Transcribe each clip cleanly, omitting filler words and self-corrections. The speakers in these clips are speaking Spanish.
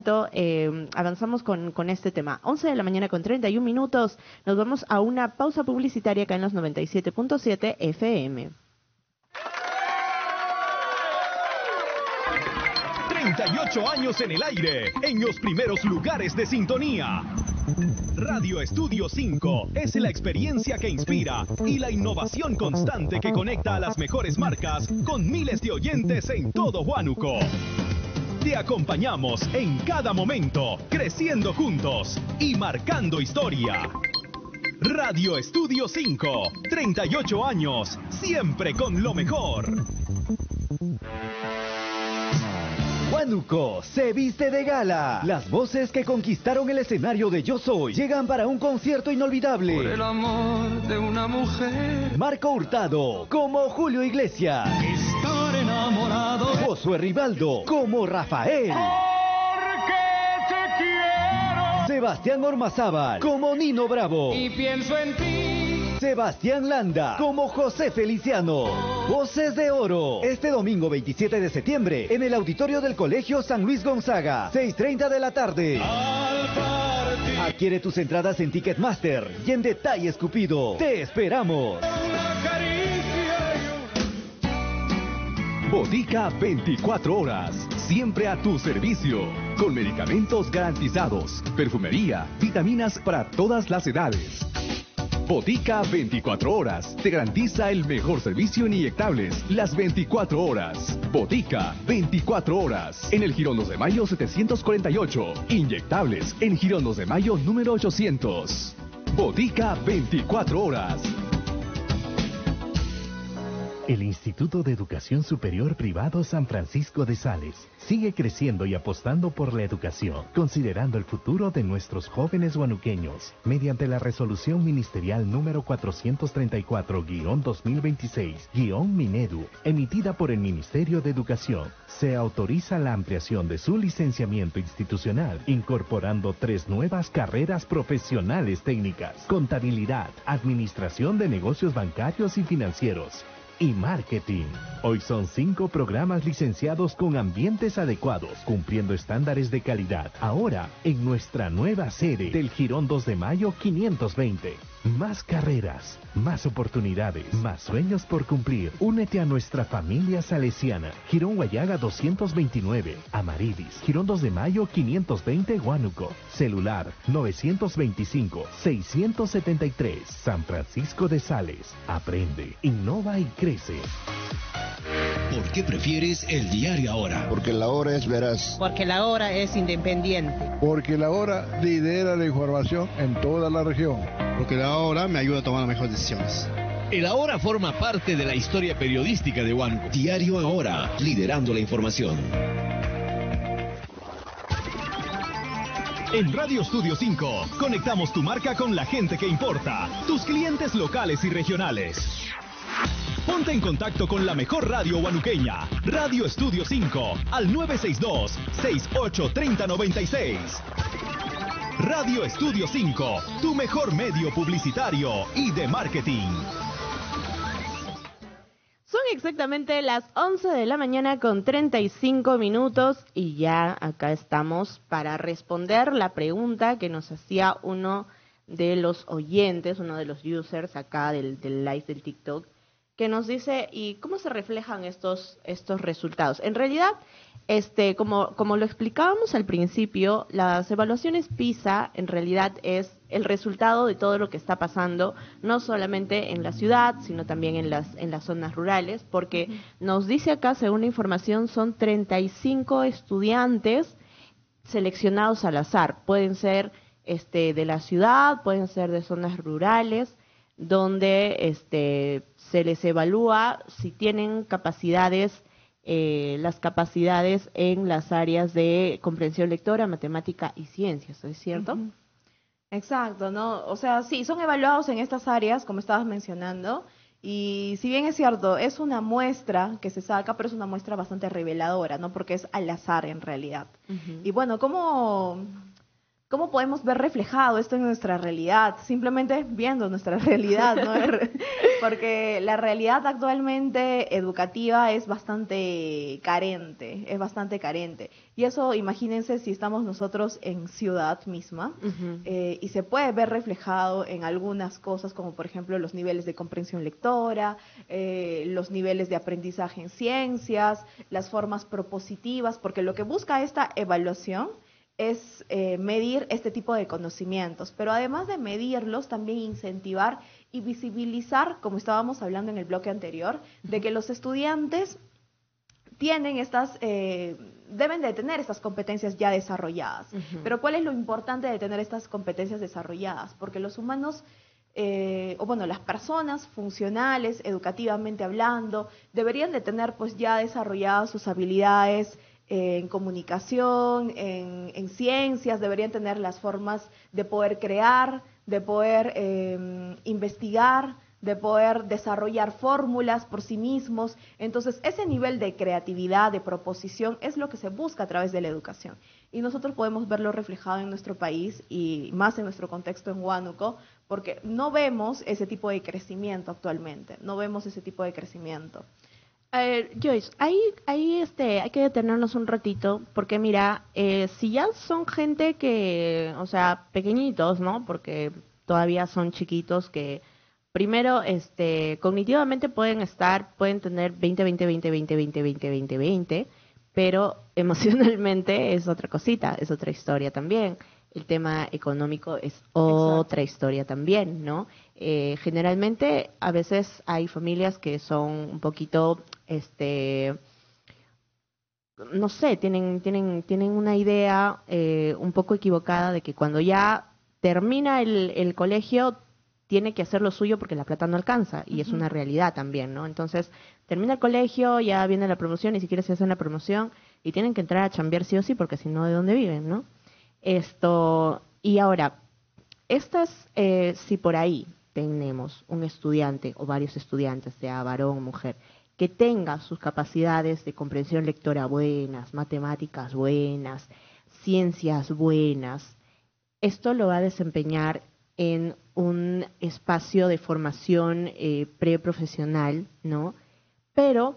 Avanzamos con este tema. 11 de la mañana con 31 minutos. Nos vamos a una pausa publicitaria acá en los 97.7 FM. 38 años en el aire, en los primeros lugares de sintonía. Radio Estudio 5 es la experiencia que inspira y la innovación constante que conecta a las mejores marcas con miles de oyentes en todo Huánuco. Te acompañamos en cada momento, creciendo juntos y marcando historia. Radio Estudio 5, 38 años, siempre con lo mejor. Huánuco se viste de gala. Las voces que conquistaron el escenario de Yo Soy llegan para un concierto inolvidable. Por el amor de una mujer. Marco Hurtado como Julio Iglesias. Estar enamorado. Josué Rivaldo como Rafael. Porque te quiero. Sebastián Ormazábal como Nino Bravo. Y pienso en ti. Sebastián Landa como José Feliciano. Voces de Oro. Este domingo 27 de septiembre en el auditorio del Colegio San Luis Gonzaga. 6:30 de la tarde. Adquiere tus entradas en Ticketmaster y en Detalle Escupido. ¡Te esperamos! Botica 24 horas, siempre a tu servicio, con medicamentos garantizados, perfumería, vitaminas para todas las edades. Botica 24 horas te garantiza el mejor servicio en inyectables las 24 horas. Botica 24 horas en el Girón 2 de Mayo 748. Inyectables en Girón 2 de Mayo número 800. Botica 24 horas. El Instituto de Educación Superior Privado San Francisco de Sales sigue creciendo y apostando por la educación, considerando el futuro de nuestros jóvenes huanuqueños. Mediante la resolución ministerial número 434-2026-Minedu, emitida por el Ministerio de Educación, se autoriza la ampliación de su licenciamiento institucional, incorporando 3 nuevas carreras profesionales técnicas: contabilidad, administración de negocios bancarios y financieros, y marketing. Hoy son 5 programas licenciados con ambientes adecuados, cumpliendo estándares de calidad. Ahora, en nuestra nueva sede del Girón 2 de Mayo 520. Más carreras, más oportunidades, más sueños por cumplir. Únete a nuestra familia salesiana. Girón Guayaga 229, Amarilis. Girón 2 de Mayo 520, Huánuco. Celular 925-673. San Francisco de Sales. Aprende, innova y crece. ¿Por qué prefieres el diario Ahora? Porque la hora es veraz. Porque la hora es independiente. Porque la hora lidera la información en toda la región. Porque la hora me ayuda a tomar las mejores decisiones. El Ahora forma parte de la historia periodística de Huánuco. Diario Ahora, liderando la información. En Radio Estudio 5, conectamos tu marca con la gente que importa, tus clientes locales y regionales. Ponte en contacto con la mejor radio huanuqueña, Radio Estudio 5, al 962-683096. Radio Estudio 5, tu mejor medio publicitario y de marketing. Son exactamente las 11 de la mañana con 35 minutos y ya acá estamos para responder la pregunta que nos hacía uno de los oyentes, uno de los users acá del live del TikTok, que nos dice, ¿y cómo se reflejan estos resultados? En realidad, como lo explicábamos al principio, las evaluaciones PISA en realidad es el resultado de todo lo que está pasando, no solamente en la ciudad, sino también en las zonas rurales, porque nos dice acá, según la información, son 35 estudiantes seleccionados al azar. Pueden ser de la ciudad, pueden ser de zonas rurales, donde se les evalúa si tienen capacidades, las capacidades en las áreas de comprensión lectora, matemática y ciencias, ¿es cierto? Exacto, ¿no? O sea, sí, son evaluados en estas áreas, como estabas mencionando, y si bien es cierto, es una muestra que se saca, pero es una muestra bastante reveladora, ¿no? Porque es al azar en realidad. Y bueno, ¿Cómo podemos ver reflejado esto en nuestra realidad? Simplemente viendo nuestra realidad, ¿no? Porque la realidad actualmente educativa es bastante carente. Y eso, imagínense si estamos nosotros en ciudad misma, y se puede ver reflejado en algunas cosas, como por ejemplo los niveles de comprensión lectora, los niveles de aprendizaje en ciencias, las formas propositivas, porque lo que busca esta evaluación es medir este tipo de conocimientos, pero además de medirlos, también incentivar y visibilizar, como estábamos hablando en el bloque anterior, de que los estudiantes tienen deben de tener estas competencias ya desarrolladas. Pero ¿cuál es lo importante de tener estas competencias desarrolladas? Porque los humanos, las personas funcionales, educativamente hablando, deberían de tener pues ya desarrolladas sus habilidades en comunicación, en ciencias, deberían tener las formas de poder crear, de poder investigar, de poder desarrollar fórmulas por sí mismos. Entonces, ese nivel de creatividad, de proposición, es lo que se busca a través de la educación. Y nosotros podemos verlo reflejado en nuestro país y más en nuestro contexto en Huánuco, porque no vemos ese tipo de crecimiento actualmente, no vemos ese tipo de crecimiento. Joyce, ahí hay que detenernos un ratito, porque mira, si ya son gente que, o sea, pequeñitos, ¿no? Porque todavía son chiquitos que, primero, cognitivamente pueden tener 20, pero emocionalmente es otra cosita, es otra historia también. El tema económico es otra historia también, ¿no? Generalmente, a veces hay familias que son un poquito, no sé, tienen una idea un poco equivocada de que cuando ya termina el colegio tiene que hacer lo suyo porque la plata no alcanza, y es una realidad también, ¿no? Entonces, termina el colegio, ya viene la promoción, ni siquiera se hacen la promoción, y tienen que entrar a chambear sí o sí, porque si no, ¿de dónde viven, no? Y ahora, si por ahí tenemos un estudiante o varios estudiantes, sea varón o mujer, que tenga sus capacidades de comprensión lectora buenas, matemáticas buenas, ciencias buenas, esto lo va a desempeñar en un espacio de formación preprofesional, ¿no? Pero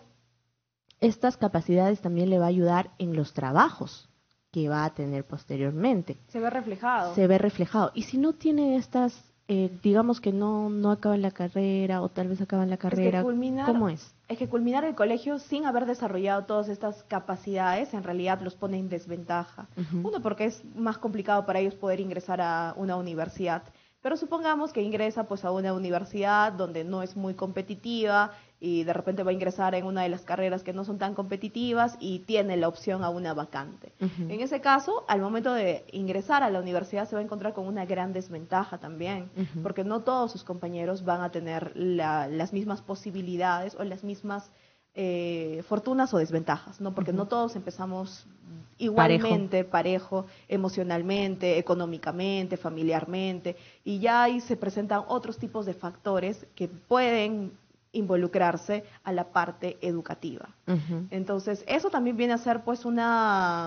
estas capacidades también le va a ayudar en los trabajos que va a tener posteriormente. Se ve reflejado. Y si no tiene estas, digamos que no acaban la carrera, o tal vez acaban la carrera, ¿cómo es? Es que culminar el colegio sin haber desarrollado todas estas capacidades, en realidad los pone en desventaja. Uno, porque es más complicado para ellos poder ingresar a una universidad. Pero supongamos que ingresa pues a una universidad donde no es muy competitiva y de repente va a ingresar en una de las carreras que no son tan competitivas y tiene la opción a una vacante. En ese caso, al momento de ingresar a la universidad se va a encontrar con una gran desventaja también, porque no todos sus compañeros van a tener las mismas posibilidades o las mismas fortunas o desventajas, ¿no? Porque no todos empezamos igualmente, parejo, emocionalmente, económicamente, familiarmente, y ya ahí se presentan otros tipos de factores que pueden involucrarse a la parte educativa. Entonces, eso también viene a ser pues una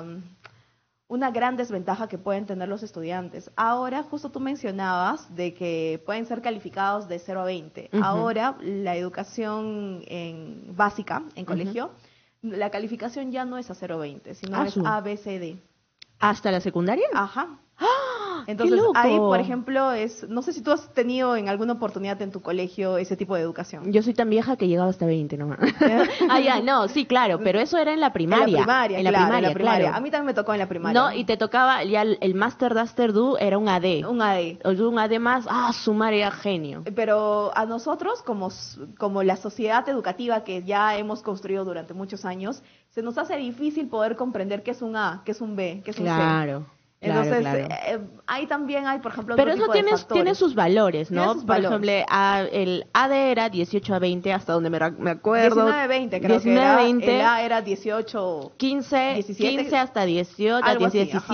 gran desventaja que pueden tener los estudiantes. Ahora, justo tú mencionabas de que pueden ser calificados de 0 a 20. Ahora, la educación básica en colegio, la calificación ya no es a 0 a 20, sino es A, B, C, D. ¿Hasta la secundaria? Ajá. Entonces, ahí, por ejemplo, no sé si tú has tenido en alguna oportunidad en tu colegio ese tipo de educación. Yo soy tan vieja que llegaba hasta 20 nomás. Sí, claro, pero eso era en la primaria. En la primaria, claro. A mí también me tocó en la primaria. No, y te tocaba, ya el Master Duster Do era un AD. Un AD. Un AD más, sumar era genio. Pero a nosotros, como la sociedad educativa que ya hemos construido durante muchos años, se nos hace difícil poder comprender qué es un A, qué es un B, qué es un C. Entonces, ahí también hay, por ejemplo, pero eso tiene sus valores, ¿no? Por ejemplo, el AD era 18 a 20, hasta donde me acuerdo. 19 a 20, creo 19 que era. 20, el A era 18, 15 hasta 18, hasta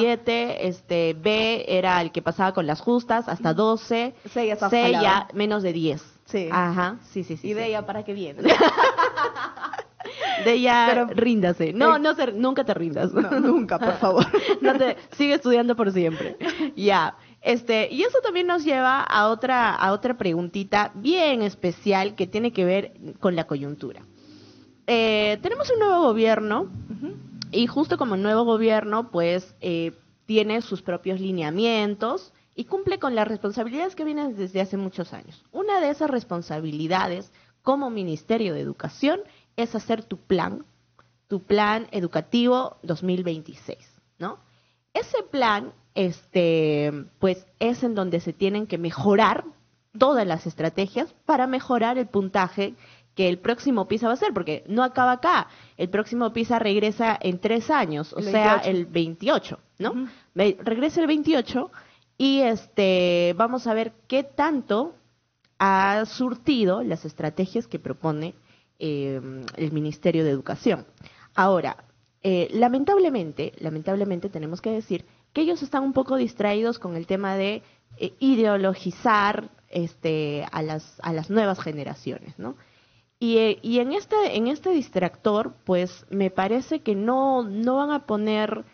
17. B era el que pasaba con las justas, hasta 12. C ya menos de 10. Sí. Ajá, sí. Y D ya para qué viene. De ya, Pero- ríndase. No, nunca te rindas. No, nunca, por favor. Sigue estudiando por siempre. Ya. Y eso también nos lleva a otra preguntita bien especial que tiene que ver con la coyuntura. Tenemos un nuevo gobierno y justo como nuevo gobierno, pues tiene sus propios lineamientos y cumple con las responsabilidades que vienen desde hace muchos años. Una de esas responsabilidades como Ministerio de Educación es hacer tu plan educativo 2026, ¿no? Ese plan, pues es en donde se tienen que mejorar todas las estrategias para mejorar el puntaje que el próximo PISA va a ser, porque no acaba acá. El próximo PISA regresa en 3 años, o sea, el 28, ¿no? Regresa el 28 y vamos a ver qué tanto ha surtido las estrategias que propone el Ministerio de Educación. Ahora, lamentablemente tenemos que decir que ellos están un poco distraídos con el tema de ideologizar a las nuevas generaciones, ¿no? Y en este distractor, pues me parece que no van a poner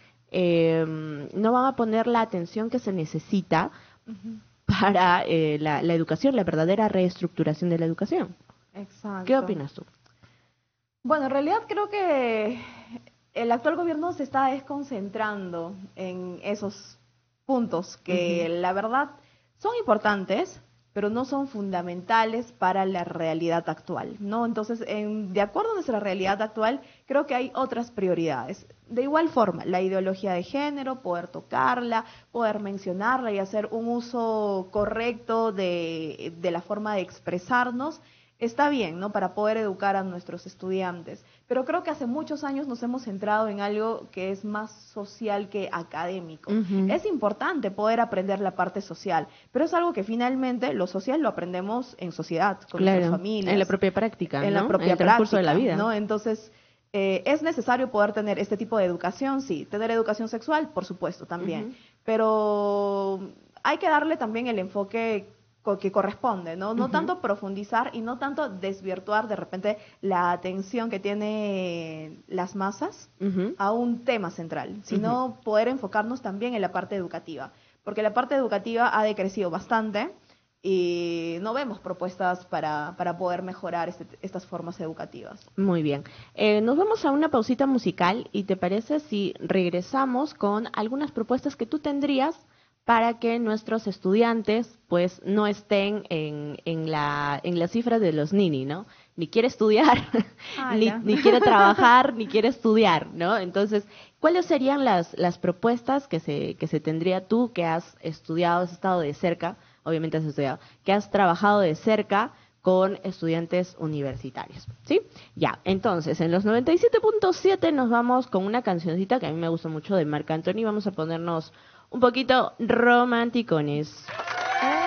la atención que se necesita para la educación, la verdadera reestructuración de la educación. Exacto. ¿Qué opinas tú? Bueno, en realidad creo que el actual gobierno se está desconcentrando en esos puntos que la verdad son importantes, pero no son fundamentales para la realidad actual, ¿no? Entonces, de acuerdo a nuestra realidad actual, creo que hay otras prioridades. De igual forma, la ideología de género, poder tocarla, poder mencionarla y hacer un uso correcto de la forma de expresarnos, está bien, ¿no? Para poder educar a nuestros estudiantes. Pero creo que hace muchos años nos hemos centrado en algo que es más social que académico. Es importante poder aprender la parte social, pero es algo que finalmente lo social lo aprendemos en sociedad, con nuestras familias. En la propia práctica, en ¿no? la propia en el transcurso de la vida. ¿no? Entonces, ¿es necesario poder tener este tipo de educación? Sí. ¿Tener educación sexual? Por supuesto, también. Pero hay que darle también el enfoque que corresponde, ¿no? No tanto profundizar y no tanto desvirtuar de repente la atención que tienen las masas a un tema central, sino poder enfocarnos también en la parte educativa, porque la parte educativa ha decrecido bastante y no vemos propuestas para poder mejorar estas formas educativas. Muy bien. Nos vamos a una pausita musical y ¿te parece si regresamos con algunas propuestas que tú tendrías para que nuestros estudiantes pues no estén en la cifra de los nini, ¿no? Ni quiere estudiar, ni quiere trabajar, ni quiere estudiar, ¿no? Entonces, ¿cuáles serían las propuestas que se tendría tú que has estudiado, has estado de cerca, obviamente has estudiado, que has trabajado de cerca con estudiantes universitarios, ¿sí? Ya, entonces, en los 97.7 nos vamos con una cancioncita que a mí me gusta mucho de Marc Anthony. Vamos a ponernos un poquito romanticones.